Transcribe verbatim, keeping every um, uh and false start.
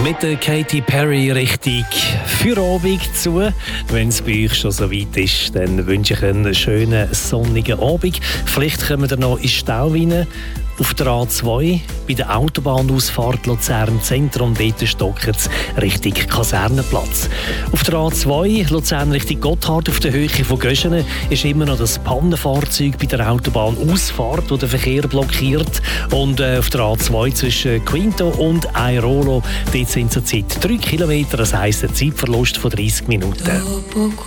Mit der Katy Perry Richtung Feierabend zu. Wenn es bei euch schon so weit ist, dann wünsche ich einen schönen sonnigen Abend. Vielleicht kommen wir noch in Stau rein. Auf der A zwei, bei der Autobahnausfahrt Luzern Zentrum, dort stockt es Richtung Kasernenplatz. Auf der A zwei, Luzern Richtung Gotthard, auf der Höhe von Göschenen, ist immer noch das Pannenfahrzeug bei der Autobahnausfahrt, das den Verkehr blockiert. Und äh, auf der A zwei zwischen Quinto und Airolo, dort sind zurzeit drei Kilometer, das heisst ein Zeitverlust von dreissig Minuten.